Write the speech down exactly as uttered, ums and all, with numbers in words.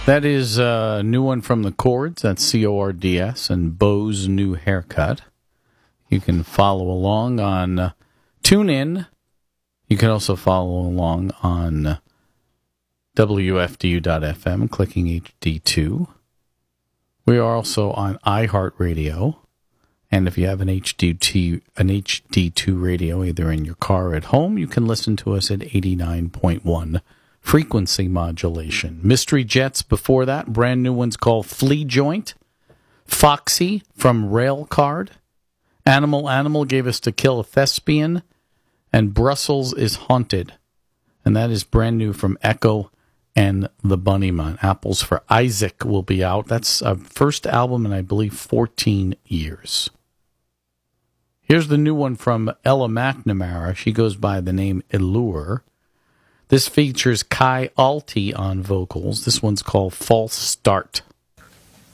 That is a new one from the Chords. That's C O R D S, and Bo's New Haircut. You can follow along on uh, TuneIn. You can also follow along on uh, W F D U dot F M, clicking H D two. We are also on iHeartRadio. And if you have an H D two, an H D two radio, either in your car or at home, you can listen to us at eighty-nine point one frequency modulation. Mystery Jets before that, brand new ones called Flea Joint. Foxy from Railcard. Animal Animal gave us To Kill a Thespian. And Brussels is Haunted. And that is brand new from Echo and the Bunnyman. Apples for Isaac will be out. That's our first album in, I believe, fourteen years. Here's the new one from Ella McNamara. She goes by the name Allure. This features Kai Alti on vocals. This one's called False Start.